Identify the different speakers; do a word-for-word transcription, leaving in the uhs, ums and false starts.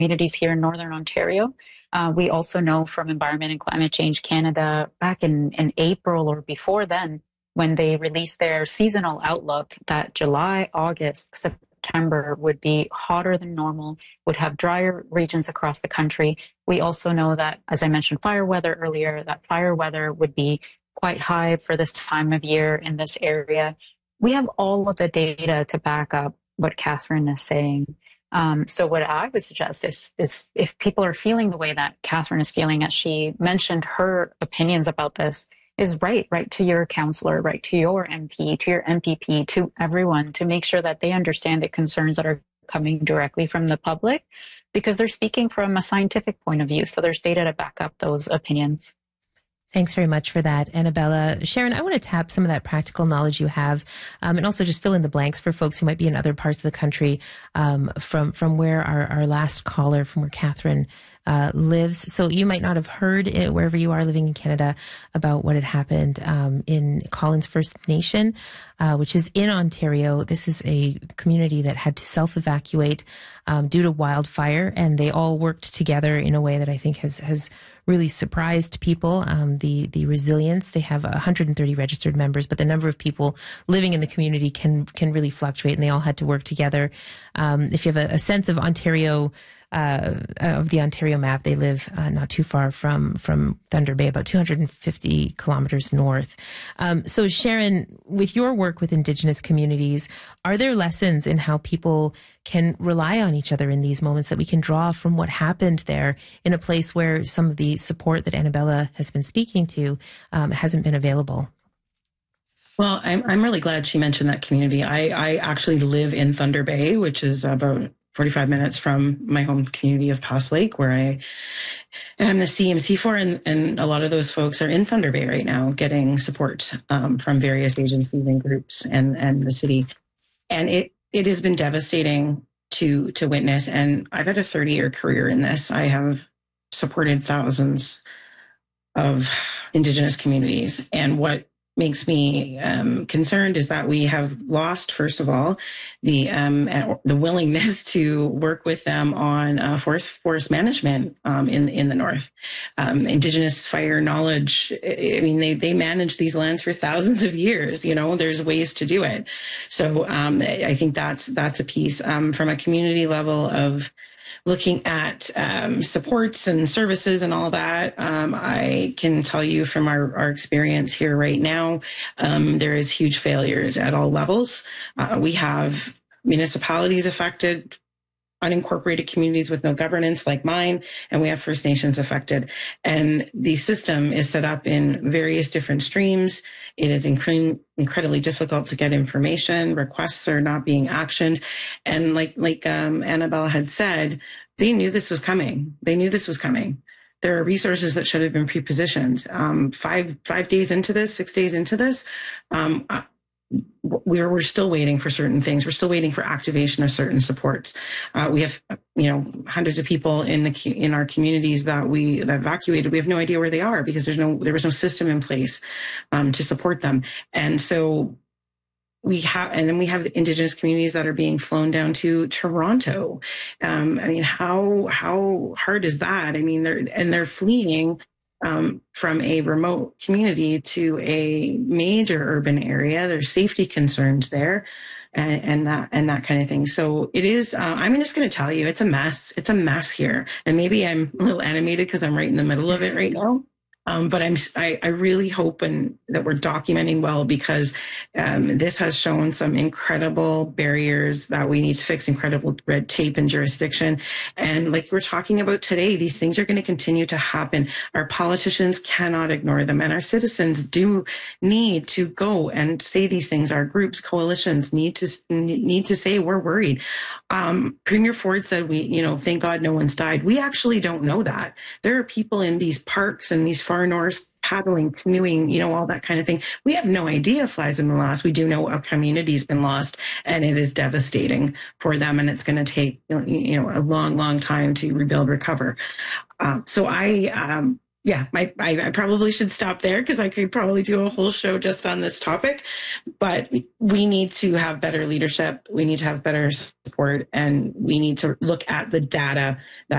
Speaker 1: communities here in Northern Ontario. Uh, we also know from Environment and Climate Change Canada back in, in April or before then, when they released their seasonal outlook, that July, August, September would be hotter than normal, would have drier regions across the country. We also know that, as I mentioned, fire weather earlier, that fire weather would be quite high for this time of year in this area. We have all of the data to back up what Catherine is saying. Um, so what I would suggest is, is if people are feeling the way that Catherine is feeling, as she mentioned her opinions about this, is write, write to your counselor, write to your M P, to your M P P, to everyone to make sure that they understand the concerns that are coming directly from the public, because they're speaking from a scientific point of view. So there's data to back up those opinions.
Speaker 2: Thanks very much for that, Annabella. Sharon, I want to tap some of that practical knowledge you have, um, and also just fill in the blanks for folks who might be in other parts of the country, um, from from where our, our last caller, from where Catherine uh, lives. So you might not have heard it, wherever you are living in Canada, about what had happened um, in Collins First Nation, uh, which is in Ontario. This is a community that had to self-evacuate um, due to wildfire, and they all worked together in a way that I think has has really surprised people. Um, the the resilience. They have one hundred thirty registered members, but the number of people living in the community can can really fluctuate, and they all had to work together. Um, if you have a, a sense of Ontario, uh, of the Ontario map, they live uh, not too far from from Thunder Bay, about two hundred fifty kilometers north. Um, so, Sharon, with your work with Indigenous communities, are there lessons in how people can rely on each other in these moments that we can draw from what happened there in a place where some of the support that Annabella has been speaking to um, hasn't been available?
Speaker 3: Well, I'm I'm really glad she mentioned that community. I, I actually live in Thunder Bay, which is about forty-five minutes from my home community of Pass Lake, where I am the C M C for, and, and a lot of those folks are in Thunder Bay right now getting support um, from various agencies and groups and, and the city. And it, it has been devastating to to witness. And I've had a thirty-year career in this. I have supported thousands of Indigenous communities. And what makes me um, concerned is that we have lost, first of all, the um, the willingness to work with them on uh, forest forest management um, in in the north. Um, Indigenous fire knowledge. I mean, they they manage these lands for thousands of years. You know, there's ways to do it. So um, I think that's that's a piece um, from a community level of looking at um, supports and services and all that. Um, I can tell you from our, our experience here right now, um, there is huge failures at all levels. Uh, we have municipalities affected, unincorporated communities with no governance like mine, and we have First Nations affected. And the system is set up in various different streams. It is incre- incredibly difficult to get information. Requests are not being actioned. And like, like um, Annabella had said, they knew this was coming. They knew this was coming. There are resources that should have been pre-positioned. Um, five, five days into this, six days into this, um, we're we're still waiting for certain things. We're still waiting for activation of certain supports. Uh, we have, you know, hundreds of people in the in our communities that we that evacuated. We have no idea where they are because there's no there was no system in place um, to support them. And so we have, and then we have the Indigenous communities that are being flown down to Toronto. Um, I mean, how how hard is that? I mean, they're and they're fleeing Um, from a remote community to a major urban area. There's safety concerns there and, and that and that kind of thing. So it is, uh, I'm just going to tell you, it's a mess. It's a mess here. And maybe I'm a little animated because I'm right in the middle of it right now. Um, but I'm, I, I really hope and that we're documenting well, because um, this has shown some incredible barriers that we need to fix, incredible red tape and jurisdiction. And like we're talking about today, these things are going to continue to happen. Our politicians cannot ignore them, and our citizens do need to go and say these things. Our groups, coalitions need to need to say we're worried. Um, Premier Ford said, "We, you know, thank God no one's died." We actually don't know that. There are people in these parks and these far north paddling, canoeing, you know, all that kind of thing. We have no idea if lives have been lost. We do know a community's been lost, and it is devastating for them, and it's going to take, you know, a long, long time to rebuild, recover. Uh, so I, um, yeah, my, I, I probably should stop there because I could probably do a whole show just on this topic, but we need to have better leadership. We need to have better support, and we need to look at the data that